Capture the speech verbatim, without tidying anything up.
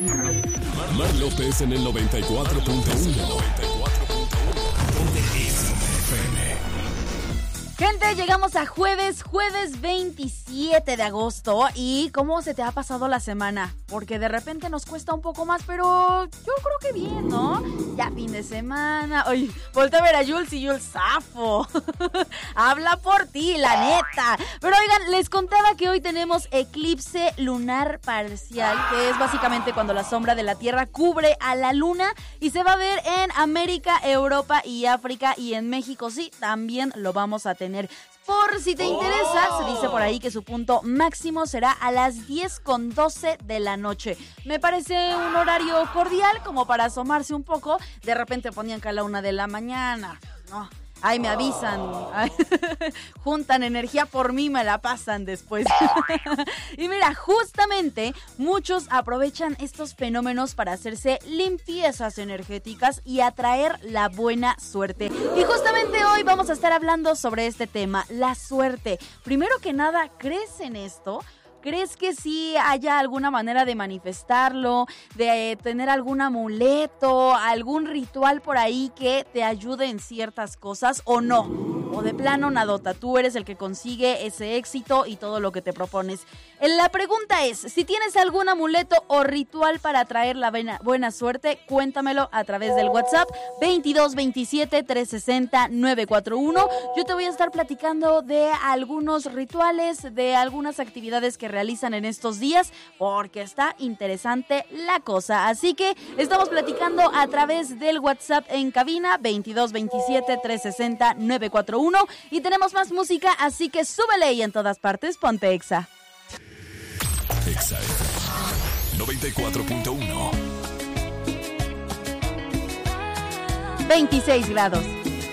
Mar López en el noventa y cuatro punto uno. Gente, llegamos a jueves, jueves veintisiete de agosto. ¿Y cómo se te ha pasado la semana? Porque de repente nos cuesta un poco más, pero yo creo que bien, ¿no? Ya fin de semana. Oye, voltea a ver a Jules y Jules, zafo. Habla por ti, la neta. Pero oigan, les contaba que hoy tenemos eclipse lunar parcial, que es básicamente cuando la sombra de la Tierra cubre a la luna y se va a ver en América, Europa y África, y en México sí, también lo vamos a tener. Por si te interesa, se dice por ahí que su punto máximo será a las diez con doce de la noche. Me parece un horario cordial como para asomarse un poco. De repente ponían que a la una de la mañana. No. Ay, me avisan. Ay, juntan energía por mí, me la pasan después. Y mira, justamente muchos aprovechan estos fenómenos para hacerse limpiezas energéticas y atraer la buena suerte. Y justamente hoy vamos a estar hablando sobre este tema, la suerte. Primero que nada, ¿crees en esto? ¿Crees que sí haya alguna manera de manifestarlo, de tener algún amuleto, algún ritual por ahí que te ayude en ciertas cosas o no? O de plano nadota, tú eres el que consigue ese éxito y todo lo que te propones. La pregunta es, si tienes algún amuleto o ritual para atraer la buena, buena suerte, cuéntamelo a través del WhatsApp veintidós veintisiete trescientos sesenta nueve cuatro uno. Yo te voy a estar platicando de algunos rituales, de algunas actividades que realizan en estos días, porque está interesante la cosa. Así que estamos platicando a través del WhatsApp en cabina veintidós veintisiete trescientos sesenta nueve cuatro uno y tenemos más música, así que súbele y en todas partes ponte Exa. Exa noventa y cuatro punto uno. veintiséis grados.